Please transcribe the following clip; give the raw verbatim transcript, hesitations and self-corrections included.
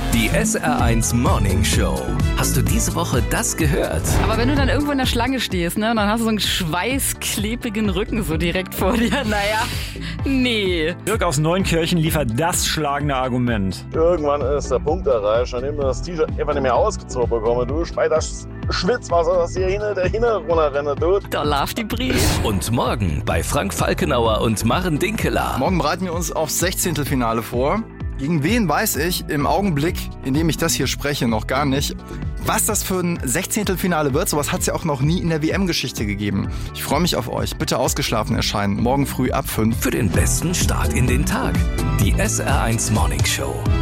Die S R eins Morning Show. Hast du diese Woche das gehört? Aber wenn du dann irgendwo in der Schlange stehst, ne, und dann hast du so einen schweißklebrigen Rücken so direkt vor dir, naja, nee. Dirk aus Neunkirchen liefert das schlagende Argument. Irgendwann ist der Punkt erreicht, an dem du das T-Shirt einfach nicht mehr ausgezogen bekommst. Du bei das Schwitzwasser, das hier hinten der hinten runterrennt, du. Da lauf die Brie. Und morgen bei Frank Falkenauer und Maren Dinkeler. Morgen bereiten wir uns aufs Sechzehntelfinale vor. Gegen wen weiß ich im Augenblick, in dem ich das hier spreche, noch gar nicht. Was das für ein Sechzehntelfinale wird, sowas hat es ja auch noch nie in der W M-Geschichte gegeben. Ich freue mich auf euch. Bitte ausgeschlafen erscheinen. Morgen früh ab fünf. Für den besten Start in den Tag. Die S R eins Morning Show.